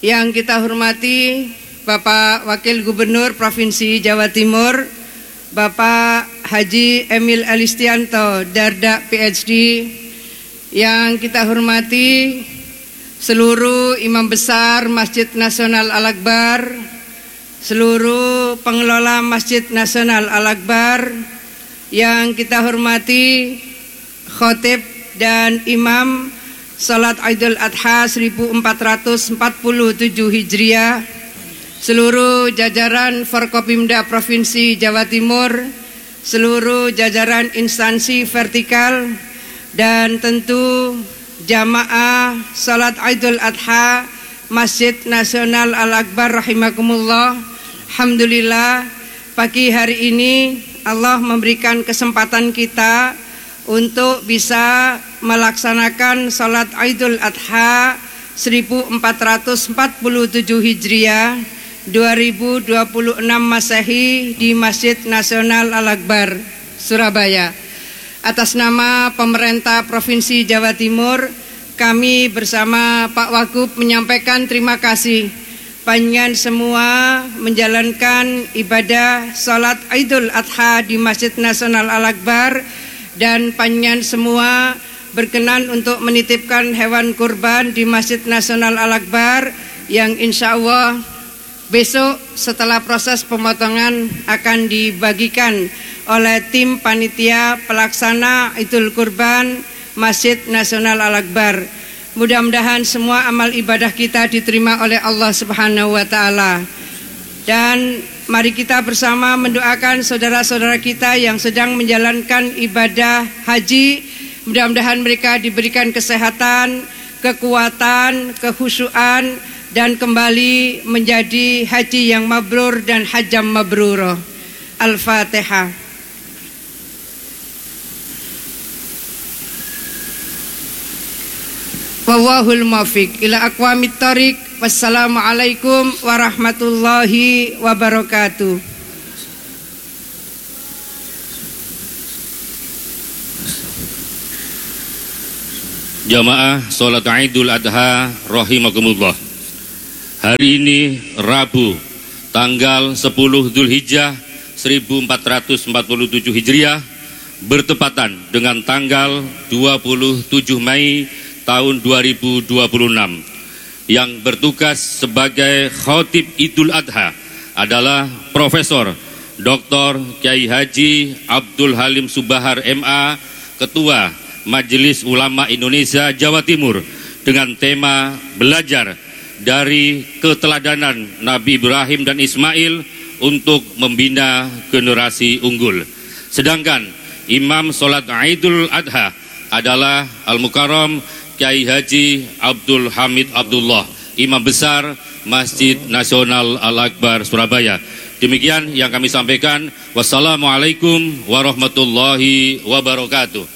Yang kita hormati Bapak Wakil Gubernur Provinsi Jawa Timur, Bapak Haji Emil Alistianto, Darda PhD. Yang kita hormati seluruh imam besar Masjid Nasional Al-Akbar, seluruh pengelola Masjid Nasional Al-Akbar. Yang kita hormati khotib dan imam Salat Idul Adha 1447 Hijriah, seluruh jajaran Forkopimda Provinsi Jawa Timur, seluruh jajaran instansi vertikal, dan tentu jamaah Salat Idul Adha Masjid Nasional Al-Akbar rahimakumullah. Alhamdulillah, pagi hari ini Allah memberikan kesempatan kita untuk bisa melaksanakan salat Idul Adha 1447 Hijriah 2026 Masehi di Masjid Nasional Al-Akbar Surabaya. Atas nama pemerintah Provinsi Jawa Timur, kami bersama Pak Wagub menyampaikan terima kasih panjenengan semua menjalankan ibadah salat Idul Adha di Masjid Nasional Al-Akbar, dan panjenengan semua berkenan untuk menitipkan hewan kurban di Masjid Nasional Al-Akbar yang insya Allah besok setelah proses pemotongan akan dibagikan oleh tim panitia pelaksana Idul Kurban Masjid Nasional Al-Akbar. Mudah-mudahan semua amal ibadah kita diterima oleh Allah Subhanahu wa Ta'ala. Dan mari kita bersama mendoakan saudara-saudara kita yang sedang menjalankan ibadah haji. Mudah-mudahan mereka diberikan kesehatan, kekuatan, kekhusyuan, dan kembali menjadi haji yang mabrur dan hajjam mabrurah. Al-Fatihah. Wallahul muwaffiq ila aqwamit thoriq. Wassalamualaikum warahmatullahi wabarakatuh. Jamaah sholat Idul Adha rahimakumullah. Hari ini Rabu tanggal 10 Dzulhijjah 1447 Hijriah bertepatan dengan tanggal 27 Mei tahun 2026. Yang bertugas sebagai khotib Idul Adha adalah Profesor Dr. Kiai Haji Abdul Halim Subahar MA, Ketua Majelis Ulama Indonesia Jawa Timur, dengan tema belajar dari keteladanan Nabi Ibrahim dan Ismail untuk membina generasi unggul. Sedangkan Imam Sholat Idul Adha adalah Al-Mukarram Kiai Haji Abdul Hamid Abdullah, Imam Besar Masjid Nasional Al-Akbar Surabaya. Demikian yang kami sampaikan. Wassalamualaikum warahmatullahi wabarakatuh.